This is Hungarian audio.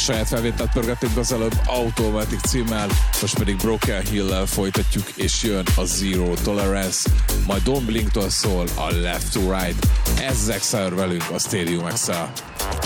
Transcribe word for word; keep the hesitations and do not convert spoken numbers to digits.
saját felvételt pörgettünk az előbb Automatic címmel, most pedig Broken Hill-lel folytatjuk, és jön a Zero Tolerance, majd Don Blinktől szól a Left to Right. Ezek száll velünk a Stadium X-el.